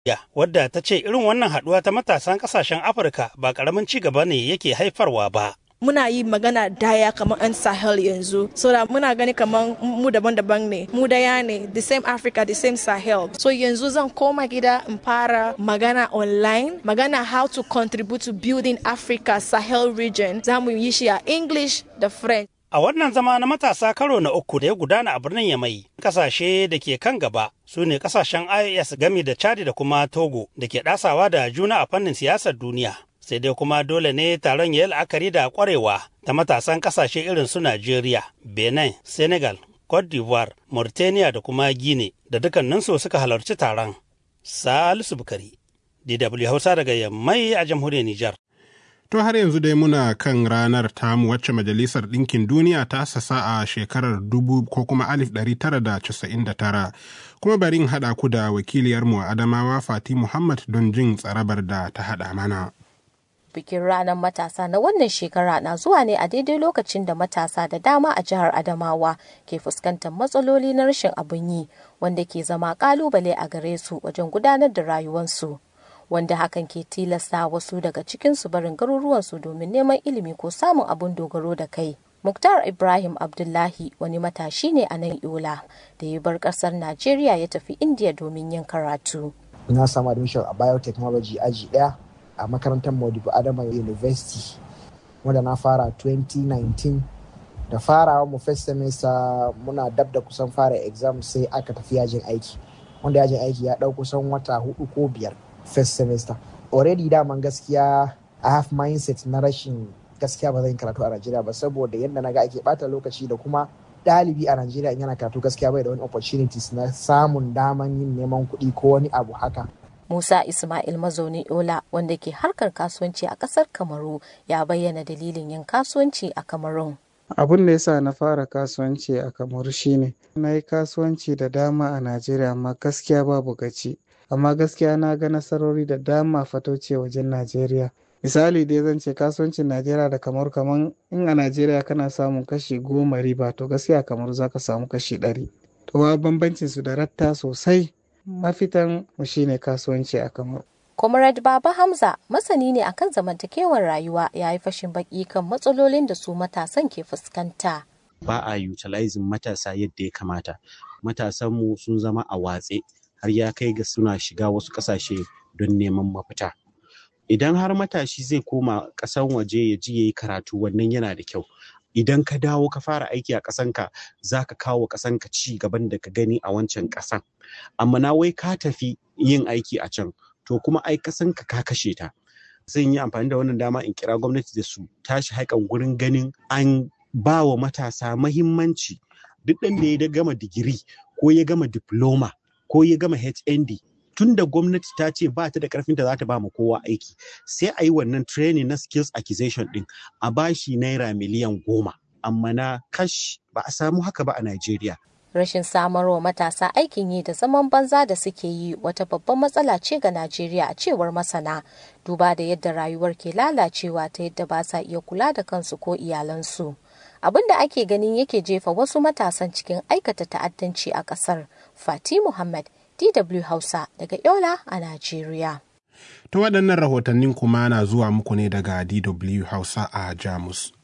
wadda ta ce irin wannan haɗuwa ta matasan ƙasashen Afirka ba ƙaramin ci gaba ne yake haifarwa ba. Muna yi magana daya kamar 'yan Sahel yanzu, so da muna gani kamar mu daban-daban ne, mu daya ne, the same Africa, the same Sahel. So yanzu zan koma gida in fara magana online, magana how to contribute to building Africa Sahel region. Za mu yi shi a English da French. A wannan zama na matasa karo na uku da ya gudana a birnin Yamai, kasashe da ke kan gaba su ne kasashen IOS gami da Chad da kuma Togo da ke ɗasawa da juna a fannin siyasar duniya. Sai dai kuma dole ne taron ya yi la'akari da ƙwarewa ta matasan kasashe irin su Najeriya, Benin, Senegal, Cote d'Ivoire, Mauritania da kuma Guinea da dukkaninsu suka halarci taron. Salisu Bukari, DW Hausa daga Yamai a jamhuriyar Nijar. To har yanzu dai muna kan ranar tamu wacce Majalisar Ɗinkin Duniya ta sasa a shekarar 1999 kuma bari in haɗa ku da wakiliyarmu a Adamawa Fati Muhammad don jin tsarabar da ta haɗa mana. Bikin ranar matasa na wannan shekara na zuwa ne a daidai lokacin da matasa da dama a jihar Adamawa ke fuskantar matsaloli na rashin abin yi wanda ke zama ƙalubale a gare su wajen gudanar da rayuwarsu. Wanda hakan ke tilasta wasu daga cikinsu barin garuruwansu domin neman ilimi ko samun abin dogaro da kai. Muktar Ibrahim Abdullahi wani matashi ne a nan Yola da ya bar ƙasar Najeriya ya tafi Indiya domin yin karatu. Na samu admission a biotechnology aji 1 a makarantar Modibo Adama University wanda na fara 2019. Da farawa mu first semester muna dab da kusan fara exam sai aka tafi yajin aiki. Wanda yajin aiki ya ɗau kusan wata 4 ko 5. First semester. Already daman gaskiya I have mindset na rashin gaskiya ba zan karatu a Najeriya ba saboda yadda na ga ake bata lokaci da kuma ɗalibi a Najeriya in yana karatu gaskiya bai da wani opportunities na samun daman yin neman kuɗi ko wani abu haka. Musa Ismail mazauni Ola wanda ke harkar kasuwanci a ƙasar Kamaru ya bayyana dalilin yin kasuwanci a Kamarun. Abin da yasa na fara kasuwanci a Kamaru shine na yi kasuwanci da dama a Najeriya amma gaskiya babu gaci. Amma gaskiya na ga nasarori da dama fatauci wajen Najeriya. Misali dai zan ce kasuwancin Najeriya da Kamaru kaman in a Najeriya kana samun kashi 10 riba to gaskiya Kamaru za ka samu kashi 100. To bambancin su da ratta sosai. Mafitan mu shine kasuwanci a Kamaru. Comrade Baba Hamza masani ne akan zamantakewar rayuwa ya yi fashin baki kan matsalolin da su matasan ke fuskanta. Ba a utilizing matasa yadda ya kamata. Matasanmu sun zama a watse. Har ya kai ga suna shiga wasu ƙasashe don neman mafita. Idan har matashi zai koma ƙasan waje ya ji ya yi karatu wannan yana da kyau. Idan ka dawo ka fara aiki a ƙasanka za ka kawo ƙasanka ci gaban da ka gani a wancan ƙasan. Amma na wai ka tafi yin aiki a can to kuma ai ƙasanka ka kashe ta. Zan yi amfani da wannan dama in kira gwamnati da su tashi haikan gurin ganin an ba wa matasa mahimmanci. Duk ɗan da ya gama digiri ko ya gama diploma ko ya gama HND tun da gwamnati ta ce ba ta da karfin da za ta ba mu kowa aiki sai a yi wannan training na skills acquisition din a bashi naira miliyan 10 amma na kash ba a samu haka ba a Najeriya. Rashin samarwa matasa aikin yi da zaman banza da suke yi wata babban matsala ce ga Najeriya a cewar masana duba da yadda rayuwar ke lalacewa ta yadda ba sa iya kula da kansu ko iyalansu. Abin da ake ganin yake jefa wasu matasan cikin aikata ta'addanci a ƙasar. Fati Muhammad, DW Hausa daga Yola a Najeriya. Ta waɗannan rahotannin kuma na zuwa muku ne daga DW Hausa a Jamus.